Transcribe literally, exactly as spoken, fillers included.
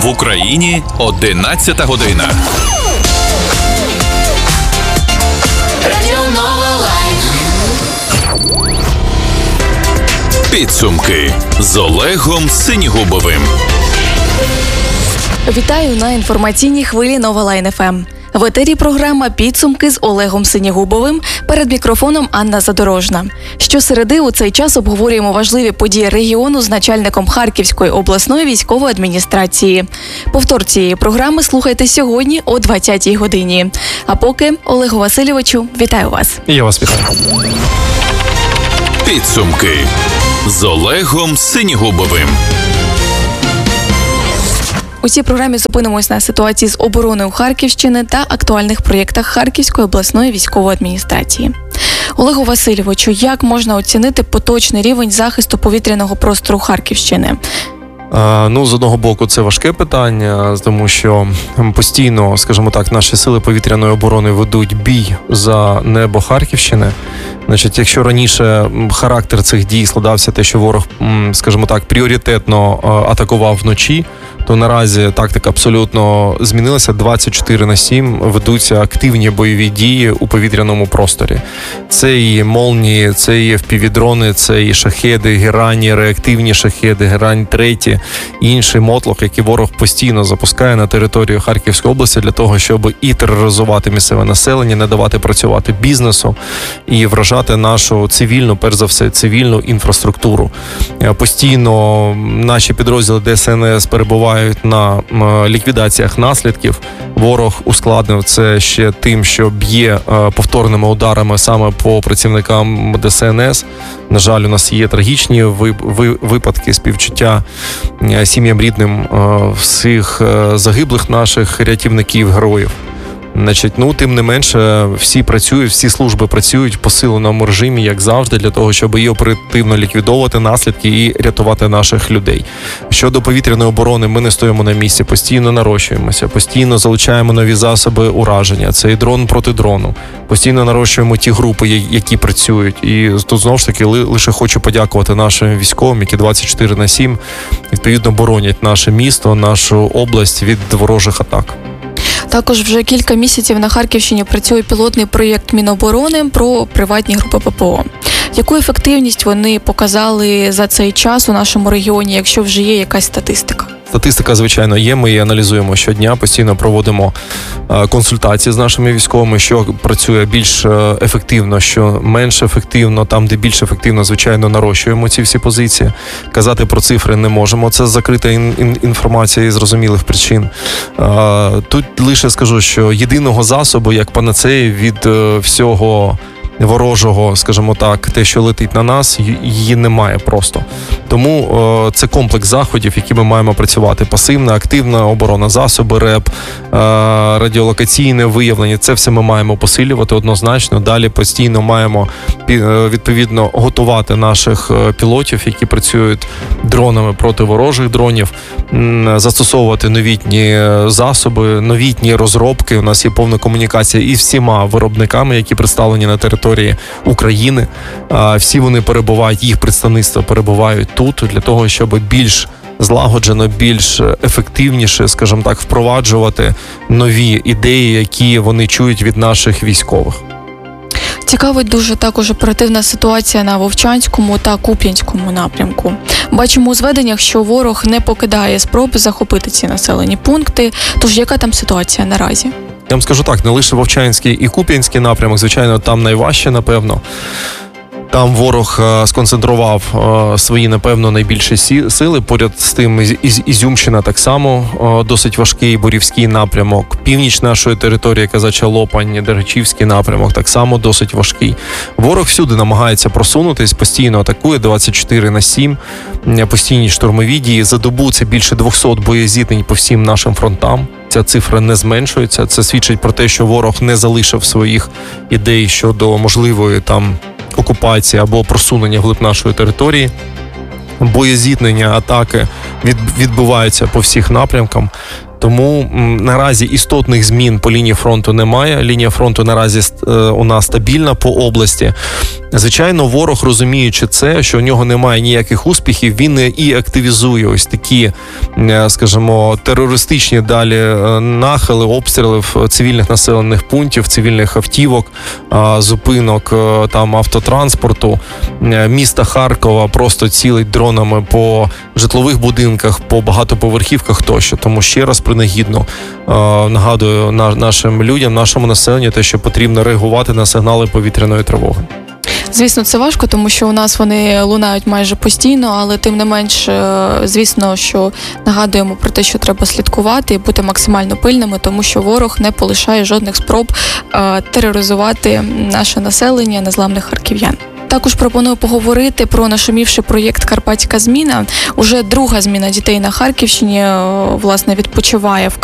В Україні одинадцята година. Підсумки з Олегом Синігубовим. Вітаю на інформаційній хвилі Нова Лайн еф ем. В етері програма «Підсумки» з Олегом Синігубовим. Перед мікрофоном Анна Задорожна. Щосереди у цей час обговорюємо важливі події регіону з начальником Харківської обласної військової адміністрації. Повтор цієї програми слухайте сьогодні о двадцятій годині. А поки, Олегу Васильовичу, вітаю вас. І я вас вітаю. Підсумки з Олегом Синігубовим. У цій програмі зупинимось на ситуації з обороною Харківщини та актуальних проєктах Харківської обласної військової адміністрації. Олегу Васильовичу, як можна оцінити поточний рівень захисту повітряного простору Харківщини? Ну, з одного боку, це важке питання, тому що постійно, скажімо так, наші сили повітряної оборони ведуть бій за небо Харківщини. Значить, якщо раніше характер цих дій складався те, що ворог, скажімо так, пріоритетно атакував вночі, то наразі тактика абсолютно змінилася. двадцять чотири на сім ведуться активні бойові дії у повітряному просторі. Це і молнії, це і еф пі ві-дрони, це і шахеди, герані, реактивні шахеди, герань треті, інший мотлох, який ворог постійно запускає на територію Харківської області для того, щоб і тероризувати місцеве населення, не давати працювати бізнесу і вражати нашу цивільну, перш за все, цивільну інфраструктуру. Постійно наші підрозділи де ес ен ес перебувають на ліквідаціях наслідків. Ворог ускладнив це ще тим, що б'є повторними ударами саме по працівникам де ес ен ес. На жаль, у нас є трагічні випадки співчуття сім'ям рідним всіх загиблих наших рятівників, героїв. Значить, ну, тим не менше, всі працюють, всі служби працюють в посиленому режимі, як завжди, для того, щоб і оперативно ліквідовувати наслідки і рятувати наших людей. Щодо повітряної оборони, ми не стоїмо на місці, постійно нарощуємося, постійно залучаємо нові засоби ураження. Це і дрон проти дрону. Постійно нарощуємо ті групи, які працюють. І тут, знову ж таки, лише хочу подякувати нашим військовим, які двадцять чотири на сім, відповідно, боронять наше місто, нашу область від ворожих атак. Також вже кілька місяців на Харківщині працює пілотний проєкт Міноборони про приватні групи пе пе о. Яку ефективність вони показали за цей час у нашому регіоні, якщо вже є якась статистика? Статистика, звичайно, є, ми її аналізуємо щодня, постійно проводимо консультації з нашими військовими, що працює більш ефективно, що менш ефективно, там, де більш ефективно, звичайно, нарощуємо ці всі позиції. Казати про цифри не можемо, це закрита інформація із зрозумілих причин. Тут лише скажу, що єдиного засобу, як панацеї від всього ворожого, скажімо так, те, що летить на нас, її немає просто. Тому е, це комплекс заходів, які ми маємо працювати. Пасивна, активна оборона, засоби РЕП, е, радіолокаційне виявлення. Це все ми маємо посилювати однозначно. Далі постійно маємо е, відповідно готувати наших пілотів, які працюють дронами проти ворожих дронів, м, застосовувати новітні засоби, новітні розробки. У нас є повна комунікація із всіма виробниками, які представлені на території України. Всі вони перебувають, їх представництва перебувають тут для того, щоб більш злагоджено, більш ефективніше, скажімо так, впроваджувати нові ідеї, які вони чують від наших військових. Цікавить дуже також оперативна ситуація на Вовчанському та Куп'янському напрямку. Бачимо у зведеннях, що ворог не покидає спроб захопити ці населені пункти. Тож яка там ситуація наразі? Я вам скажу так, не лише Вовчанський і Куп'янський напрямок, звичайно, там найважче, напевно. Там ворог сконцентрував свої, напевно, найбільші сили. Поряд з тим Із- Ізюмщина так само досить важкий, Борівський напрямок. Північ нашої території, Казача Лопань, Дергачівський напрямок так само досить важкий. Ворог всюди намагається просунутись, постійно атакує двадцять чотири на сім, постійні штурмові дії. За добу це більше двісті боєзіткнень по всім нашим фронтам. Ця цифра не зменшується. Це свідчить про те, що ворог не залишив своїх ідей щодо можливої там окупації або просунення вглиб нашої території. Боєзіткнення, атаки від, відбуваються по всіх напрямкам. Тому м, наразі істотних змін по лінії фронту немає. Лінія фронту наразі е, у нас стабільна по області. Звичайно, ворог, розуміючи це, що у нього немає ніяких успіхів, він і активізує ось такі, скажімо, терористичні далі нахили, обстрілів цивільних населених пунктів, цивільних автівок, зупинок там автотранспорту, міста Харкова просто цілить дронами по житлових будинках, по багатоповерхівках тощо. Тому ще раз принагідно нагадую нашим людям, нашому населенню те, що потрібно реагувати на сигнали повітряної тривоги. Звісно, це важко, тому що у нас вони лунають майже постійно, але тим не менш, звісно, що нагадуємо про те, що треба слідкувати і бути максимально пильними, тому що ворог не полишає жодних спроб е, тероризувати наше населення, незламних харків'ян. Також пропоную поговорити про нашумівший проєкт «Карпатська зміна». Уже друга зміна дітей на Харківщині, власне, відпочиває в